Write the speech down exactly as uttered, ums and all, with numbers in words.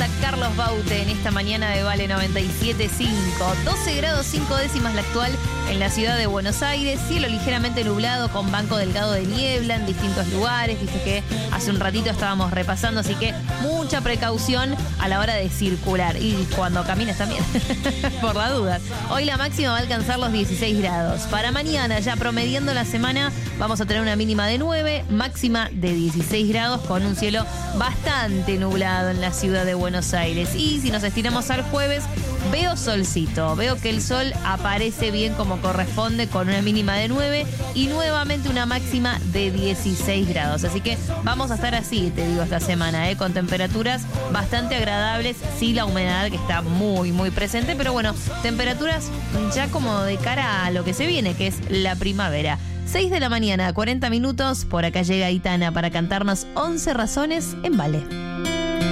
canta Carlos Baute en esta mañana de Vale noventa y siete punto cinco. doce grados cinco décimas la actual en la ciudad de Buenos Aires. Cielo ligeramente nublado con banco delgado de niebla en distintos lugares. Viste que hace un ratito estábamos repasando, así que mucha precaución a la hora de circular. Y cuando camines también, por la duda. Hoy la máxima va a alcanzar los dieciséis grados. Para mañana, ya promediando la semana, vamos a tener una mínima de nueve, máxima de dieciséis grados con un cielo bastante nublado en la ciudad de Buenos Aires. Y si nos estiramos al jueves, veo solcito, veo que el sol aparece bien como corresponde con una mínima de nueve y nuevamente una máxima de dieciséis grados. Así que vamos a estar así, te digo, esta semana, ¿eh? Con temperaturas bastante agradables, sí la humedad que está muy, muy presente, pero bueno, temperaturas ya como de cara a lo que se viene, que es la primavera. seis de la mañana, cuarenta minutos, por acá llega Aitana para cantarnos once razones en Vale.